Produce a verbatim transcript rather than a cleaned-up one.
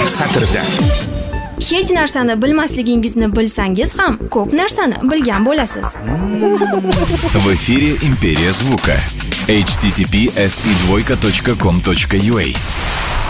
satrda. Hech narsani bilmasligingizni bilsangiz ham ko'p narsani bilgan bo'lasiz. В эфире Империя звука. эйч ти ти пи эс и двойка точка ком точка ю а